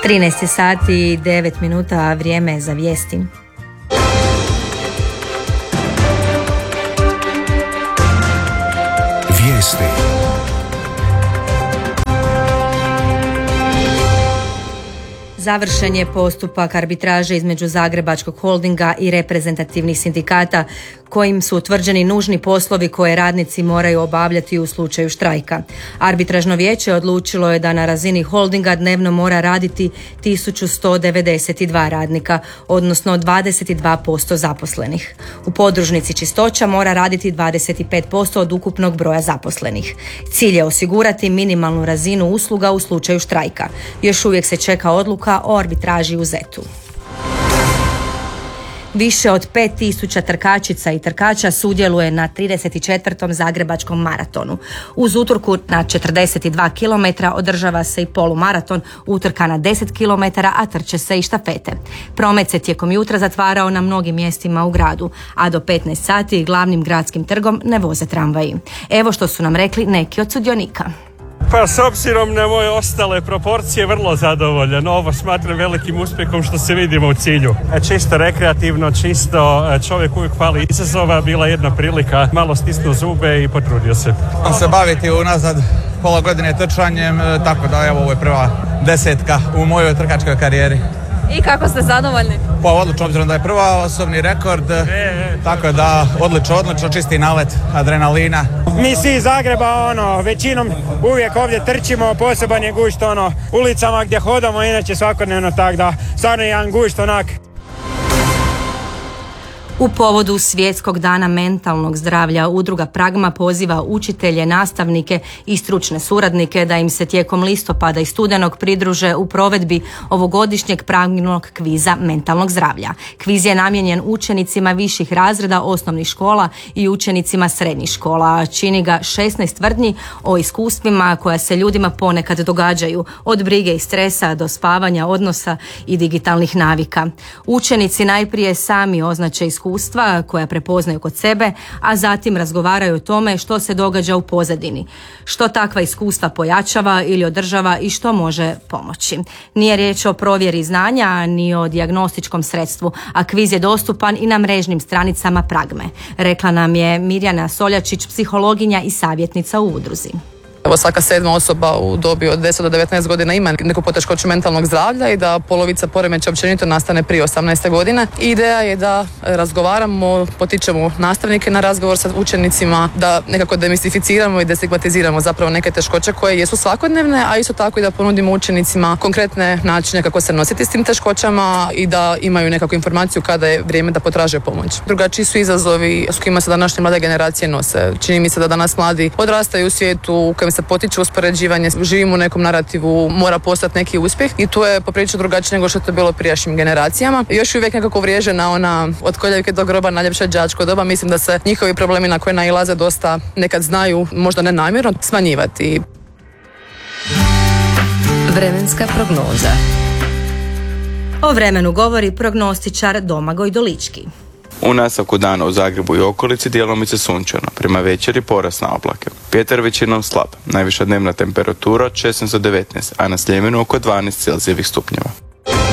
13 sati i 9 minuta, vrijeme za vijesti. Vijesti. Završen je postupak arbitraže između Zagrebačkog holdinga i reprezentativnih sindikata kojim su utvrđeni nužni poslovi koje radnici moraju obavljati u slučaju štrajka. Arbitražno vijeće odlučilo je da na razini holdinga dnevno mora raditi 1192 radnika, odnosno 22% zaposlenih. U podružnici čistoća mora raditi 25% od ukupnog broja zaposlenih. Cilj je osigurati minimalnu razinu usluga u slučaju štrajka. Još uvijek se čeka odluka o arbitraži u ZET-u. Više od 5000 trkačica i trkača sudjeluje na 34. Zagrebačkom maratonu. Uz utrku na 42 km održava se i polumaraton, utrka na 10 km, a trče se i štafete. Promet se tijekom jutra zatvarao na mnogim mjestima u gradu, a do 15 sati glavnim gradskim trgom ne voze tramvaji. Evo što su nam rekli neki od sudionika. Pa s obzirom na moje ostale proporcije vrlo zadovoljan. Ovo smatram velikim uspjehom što se vidimo u cilju. Čisto rekreativno, čisto čovjek uvijek hvali izazova. Bila jedna prilika, malo stisnuo zube i potrudio se. On se baviti unazad pola godine trčanjem, tako da evo ovo je prva 10 u mojoj trkačkoj karijeri. I kako ste zadovoljni? Pa odlično, obzirom da je prva osobni rekord, tako da odlično, čisti nalet adrenalina. Mi svi iz Zagreba, većinom uvijek ovdje trčimo, poseban je gušt, ulicama gdje hodamo, inače svakodnevno, tako da stvarno je jedan gušt onak. U povodu Svjetskog dana mentalnog zdravlja udruga Pragma poziva učitelje, nastavnike i stručne suradnike da im se tijekom listopada i studenog pridruže u provedbi ovogodišnjeg Pragminog kviza mentalnog zdravlja. Kviz je namijenjen učenicima viših razreda osnovnih škola i učenicima srednjih škola, a čini ga 16 tvrdnji o iskustvima koja se ljudima ponekad događaju, od brige i stresa do spavanja, odnosa i digitalnih navika. Učenici najprije sami označe iskustva koja prepoznaju kod sebe, a zatim razgovaraju o tome što se događa u pozadini, što takva iskustva pojačava ili održava i što može pomoći. Nije riječ o provjeri znanja ni o dijagnostičkom sredstvu, a kviz je dostupan i na mrežnim stranicama Pragme. Rekla nam je Mirjana Soljačić, psihologinja i savjetnica u udruzi. Evo, svaka 7. osoba u dobi od 10 do 19 godina ima neku poteškoću mentalnog zdravlja i da polovica poremećaja općenito nastane prije 18. godine. Ideja je da razgovaramo, potičemo nastavnike na razgovor sa učenicima, da nekako demistificiramo i destigmatiziramo zapravo neke teškoće koje jesu svakodnevne, a isto tako i da ponudimo učenicima konkretne načine kako se nositi s tim teškoćama i da imaju nekakvu informaciju kada je vrijeme da potraže pomoć. Drugačiji su izazovi s kojima se današnje mlade generacije nose. Čini mi se da danas mladi odrastaju u svijetu u kojem se potiče uspoređivanje, živimo u nekom narativu, mora postati neki uspjeh i to je poprilično drugačije nego što je to bilo prijašnjim generacijama. Još uvijek nekako vriježena ona od koljevke do groba najljepša đačko doba. Mislim da se njihovi problemi na koje nailaze dosta nekad znaju, možda ne namjerno, smanjivati. Vremenska prognoza. O vremenu govori prognostičar Domagoj Dolički. U nastavku dana u Zagrebu i okolici djelomice sunčano, prema večeri porast na oblake. Vjetar većinom slab, najviša dnevna temperatura od 16 do 19, a na Sljemenu oko 12 celzijevih stupnjeva.